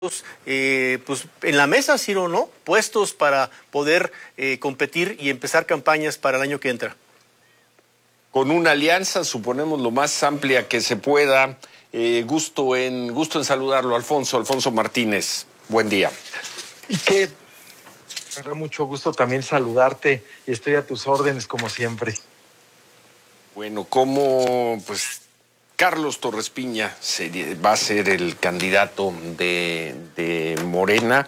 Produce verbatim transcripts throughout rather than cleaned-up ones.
Eh, pues en la mesa, sí o no, puestos para poder eh, competir y empezar campañas para el año que entra. Con una alianza, suponemos, lo más amplia que se pueda. Eh, gusto en gusto en saludarlo, Alfonso, Alfonso Martínez. Buen día. Y que me da mucho gusto también saludarte y estoy a tus órdenes como siempre. Bueno, como pues Carlos Torres Piña se, va a ser el candidato de, de Morena.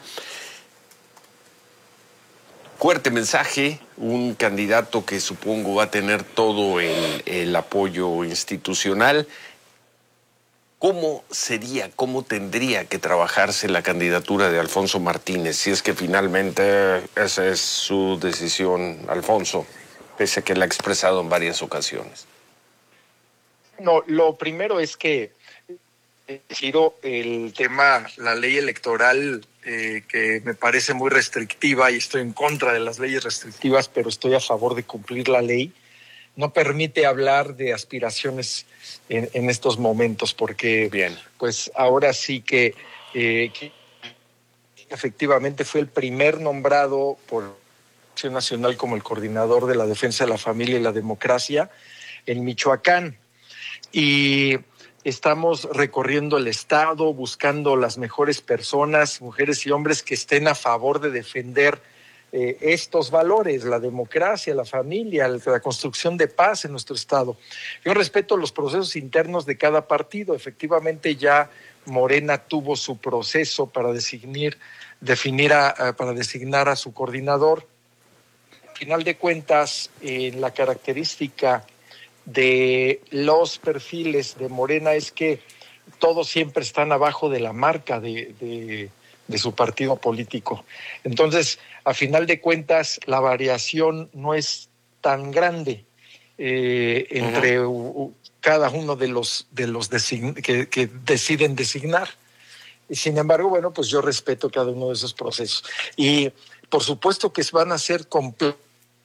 Fuerte mensaje, un candidato que supongo va a tener todo el, el apoyo institucional. ¿Cómo sería, cómo tendría que trabajarse la candidatura de Alfonso Martínez, si es que finalmente esa es su decisión, Alfonso, pese a que la ha expresado en varias ocasiones? No, lo primero es que giro el tema, la ley electoral, eh, que me parece muy restrictiva y estoy en contra de las leyes restrictivas, pero estoy a favor de cumplir la ley. No permite hablar de aspiraciones en, en estos momentos, porque Bien. Pues ahora sí que, eh, que efectivamente fue el primer nombrado por Acción Nacional como el coordinador de la defensa de la familia y la democracia en Michoacán. Y estamos recorriendo el estado, buscando las mejores personas, mujeres y hombres que estén a favor de defender eh, estos valores, la democracia, la familia, la construcción de paz en nuestro estado. Yo respeto los procesos internos de cada partido. Efectivamente, ya Morena tuvo su proceso para designar, definir a, para designar a su coordinador. Al final de cuentas, en eh, la característica de los perfiles de Morena es que todos siempre están abajo de la marca de, de, de su partido político. Entonces, a final de cuentas, la variación no es tan grande eh, entre uh-huh. u, cada uno de los, de los design, que, que deciden designar. Y sin embargo, bueno, pues yo respeto cada uno de esos procesos. Y por supuesto que van a ser completos.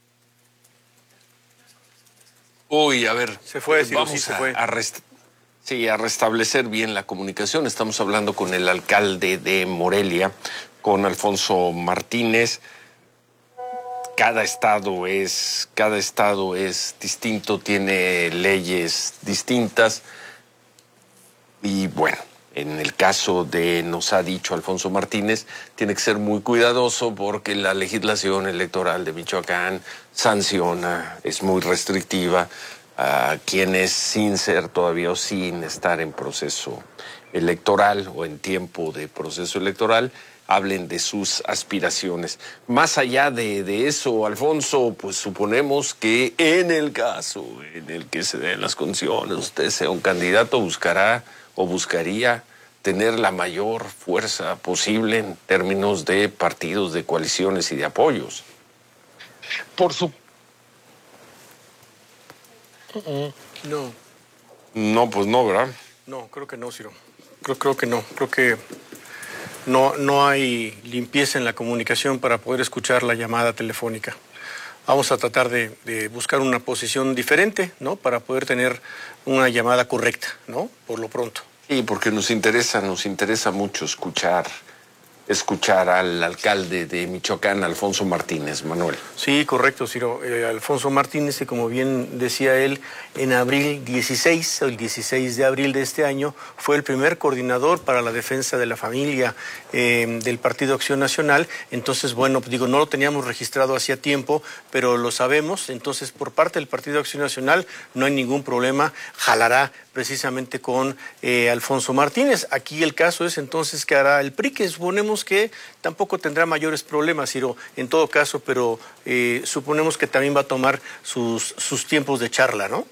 Uy, a ver, se fue, sí, vamos sí, se a, fue. A, rest sí, a restablecer bien la comunicación. Estamos hablando con el alcalde de Morelia, con Alfonso Martínez. Cada estado es, cada estado es distinto, tiene leyes distintas. Y bueno, en el caso de, nos ha dicho Alfonso Martínez, tiene que ser muy cuidadoso porque la legislación electoral de Michoacán sanciona, es muy restrictiva a quienes sin ser todavía o sin estar en proceso electoral o en tiempo de proceso electoral, hablen de sus aspiraciones. Más allá de, de eso, Alfonso, pues suponemos que en el caso en el que se den las condiciones, usted sea un candidato, buscará o buscaría tener la mayor fuerza posible en términos de partidos, de coaliciones y de apoyos. Por su... No. No, pues no, ¿verdad? No, creo que no, Ciro. Creo, creo que no. Creo que no, no hay limpieza en la comunicación para poder escuchar la llamada telefónica. Vamos a tratar de, de buscar una posición diferente, ¿no? Para poder tener una llamada correcta, ¿no? Por lo pronto. Sí, porque nos interesa, nos interesa mucho escuchar, escuchar al alcalde de Michoacán, Alfonso Martínez. Manuel. Sí, correcto, Ciro. Eh, Alfonso Martínez, que como bien decía él, en abril dieciséis, el dieciséis de abril de este año, fue el primer coordinador para la defensa de la familia eh, del Partido Acción Nacional. Entonces, bueno, digo, no lo teníamos registrado hacía tiempo, pero lo sabemos. Entonces, por parte del Partido Acción Nacional no hay ningún problema. Jalará precisamente con eh, Alfonso Martínez. Aquí el caso es entonces que hará el P R I, que suponemos que tampoco tendrá mayores problemas, Ciro, en todo caso, pero eh, suponemos que también va a tomar sus, sus tiempos de charla, ¿no?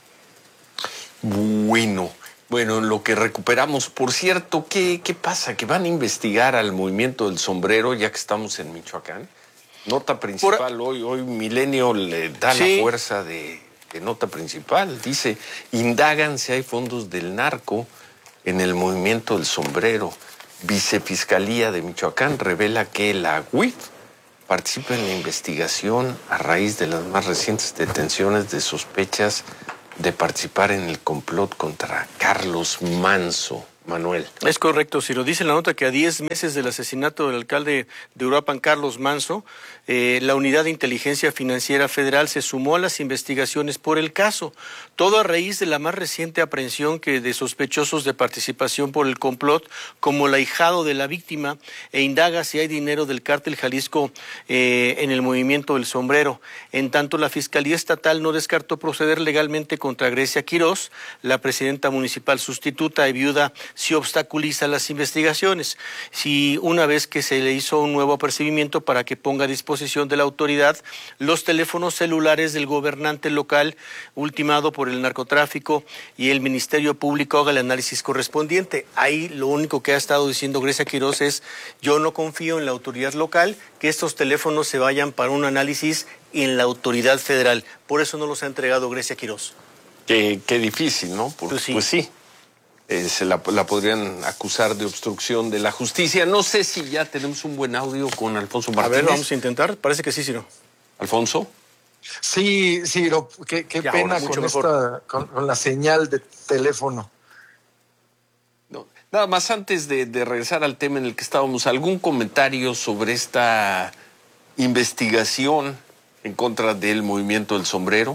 Bueno, bueno, en lo que recuperamos, por cierto, ¿qué, qué pasa? ¿Que van a investigar al movimiento del sombrero ya que estamos en Michoacán? Nota principal, por... hoy, hoy Milenio le da sí. la fuerza de... de nota principal, dice, indagan si hay fondos del narco en el movimiento del sombrero. Vicefiscalía de Michoacán revela que la U I F participa en la investigación a raíz de las más recientes detenciones de sospechas de participar en el complot contra Carlos Manso. Manuel. Es correcto, Ciro. Dice la nota que a diez meses del asesinato del alcalde de Uruapan, Carlos Manso, eh, la Unidad de Inteligencia Financiera Federal se sumó a las investigaciones por el caso. Todo a raíz de la más reciente aprehensión que de sospechosos de participación por el complot, como el ahijado de la víctima, e indaga si hay dinero del cártel Jalisco eh, en el movimiento del sombrero. En tanto, la Fiscalía Estatal no descartó proceder legalmente contra Grecia Quirós, la presidenta municipal sustituta y viuda, si obstaculiza las investigaciones. Si una vez que se le hizo un nuevo apercibimiento para que ponga a disposición de la autoridad los teléfonos celulares del gobernante local ultimado por el narcotráfico y el Ministerio Público haga el análisis correspondiente. Ahí lo único que ha estado diciendo Grecia Quirós es: yo no confío en la autoridad local, que estos teléfonos se vayan para un análisis en la autoridad federal. Por eso no los ha entregado Grecia Quirós. Qué, qué difícil, ¿no? Porque, Pues sí. Pues sí. Eh, se la, la podrían acusar de obstrucción de la justicia. No sé si ya tenemos un buen audio con Alfonso Martínez. A ver, vamos a intentar. Parece que sí, Ciro. ¿Alfonso? Sí, Ciro, qué, qué Ya, pena ahora, mucho con, mejor. esta, con, con la señal de teléfono. No. Nada más, antes de, de regresar al tema en el que estábamos, ¿algún comentario sobre esta investigación en contra del movimiento del sombrero?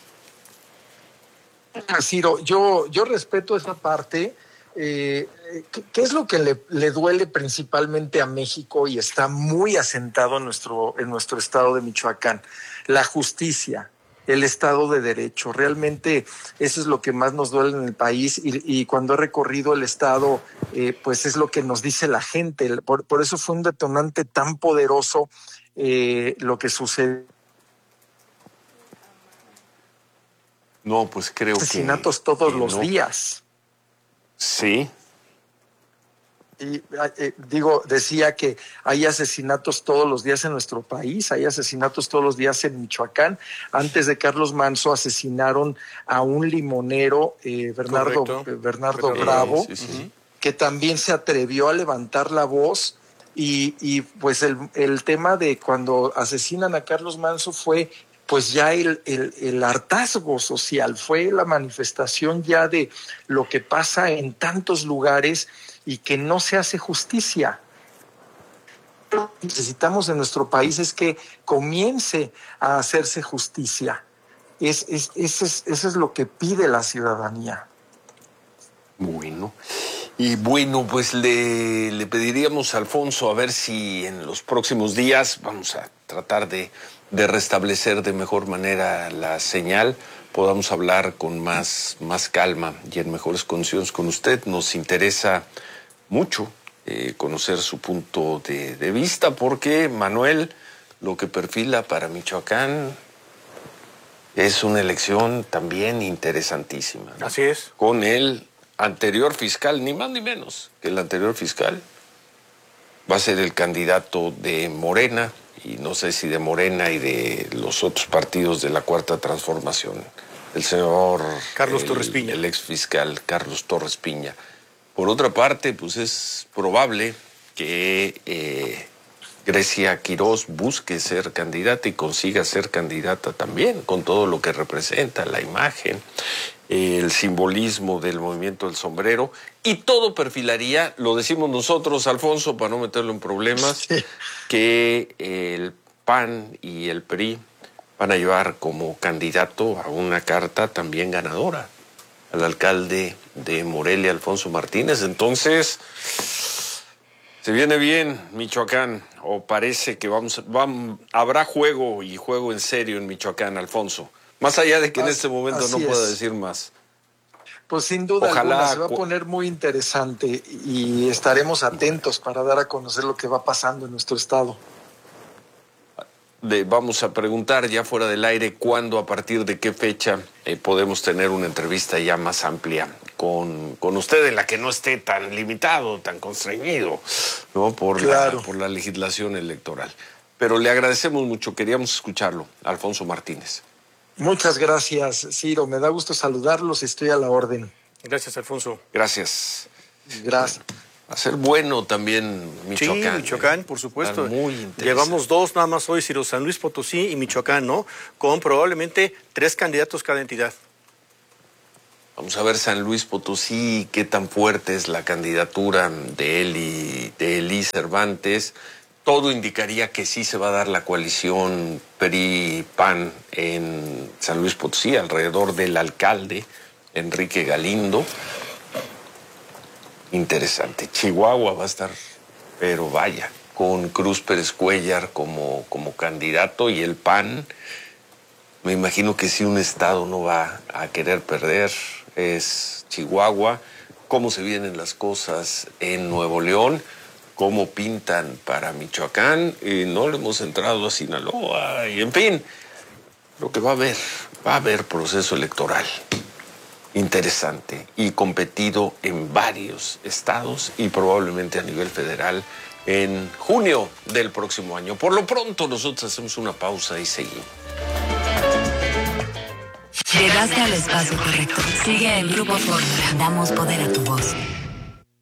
Ciro, yo, yo respeto esa parte. Eh, ¿qué, qué es lo que le, le duele principalmente a México y está muy asentado en nuestro, en nuestro estado de Michoacán? La justicia, el Estado de Derecho. Realmente eso es lo que más nos duele en el país y, y cuando he recorrido el Estado, eh, pues es lo que nos dice la gente. Por, por eso fue un detonante tan poderoso eh, lo que sucedió. No, pues creo que... Asesinatos todos que los no. días. Sí. Y eh, digo, decía que hay asesinatos todos los días en nuestro país, hay asesinatos todos los días en Michoacán. Antes de Carlos Manso asesinaron a un limonero, eh, Bernardo, Correcto. eh, Bernardo Bernardo, Bravo, sí, sí, sí. que también se atrevió a levantar la voz. Y, y pues el, el tema de cuando asesinan a Carlos Manso fue pues ya el, el, el hartazgo social, fue la manifestación ya de lo que pasa en tantos lugares y que no se hace justicia. Lo que necesitamos en nuestro país es que comience a hacerse justicia. Es, es, eso, es, eso es lo que pide la ciudadanía. Bueno. Y bueno, pues le, le pediríamos a Alfonso a ver si en los próximos días vamos a tratar de, de restablecer de mejor manera la señal, podamos hablar con más, más calma y en mejores condiciones con usted. Nos interesa mucho eh, conocer su punto de, de vista, porque Manuel, lo que perfila para Michoacán es una elección también interesantísima, ¿no? Así es. Con el anterior fiscal, ni más ni menos que el anterior fiscal, va a ser el candidato de Morena, y no sé si de Morena y de los otros partidos de la Cuarta Transformación, el señor Carlos el, Torres Piña. el ex fiscal Carlos Torres Piña. Por otra parte, pues es probable que eh, Grecia Quirós busque ser candidata y consiga ser candidata también, con todo lo que representa, la imagen, el simbolismo del movimiento del sombrero, y todo perfilaría, lo decimos nosotros, Alfonso, para no meterlo en problemas, Sí. que el P A N y el P R I van a llevar como candidato a una carta también ganadora al alcalde de Morelia, Alfonso Martínez. Entonces, se viene bien Michoacán, o parece que vamos, vamos habrá juego y juego en serio en Michoacán, Alfonso. Más allá de que en Así- este momento no así pueda es. decir más. Pues sin duda Ojalá alguna se va a cu- poner muy interesante y estaremos atentos para dar a conocer lo que va pasando en nuestro estado. De, vamos a preguntar ya fuera del aire cuándo, a partir de qué fecha eh, podemos tener una entrevista ya más amplia con, con usted, en la que no esté tan limitado, tan constreñido, ¿no? Por, Claro. la, por la legislación electoral. Pero le agradecemos mucho, queríamos escucharlo, Alfonso Martínez. Muchas gracias, Ciro. Me da gusto saludarlos y estoy a la orden. Gracias, Alfonso. Gracias. Gracias. Va a ser bueno también Michoacán. Sí, Michoacán, ¿eh? por supuesto. Está muy interesante. Llevamos dos nada más hoy, Ciro, San Luis Potosí y Michoacán, ¿no? Con probablemente tres candidatos cada entidad. Vamos a ver San Luis Potosí, qué tan fuerte es la candidatura de Eli, de Eli Cervantes. Todo indicaría que sí se va a dar la coalición P R I-P A N en San Luis Potosí, alrededor del alcalde Enrique Galindo. Interesante. Chihuahua va a estar, pero vaya, con Cruz Pérez Cuéllar como, como candidato y el P A N. Me imagino que si un estado no va a querer perder es Chihuahua. Cómo se vienen las cosas en Nuevo León, cómo pintan para Michoacán, y no le hemos entrado a Sinaloa, y en fin, lo que va a haber, va a haber proceso electoral interesante y competido en varios estados y probablemente a nivel federal en junio del próximo año. Por lo pronto, nosotros hacemos una pausa y seguimos. Llegaste al espacio correcto. Sigue el Grupo Fórmula. Damos poder a tu voz.